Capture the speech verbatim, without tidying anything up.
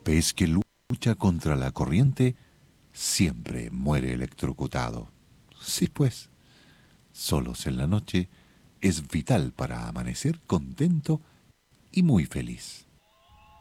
Pez que lucha contra la corriente siempre muere electrocutado. Sí, pues, solos en la noche es vital para amanecer contento y muy feliz.